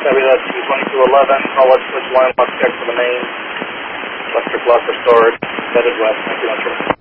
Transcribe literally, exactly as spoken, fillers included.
Copy that, T twenty-two eleven, call us switch line, lock check for the main. Electric lock restored, headed west, thank you, Metro.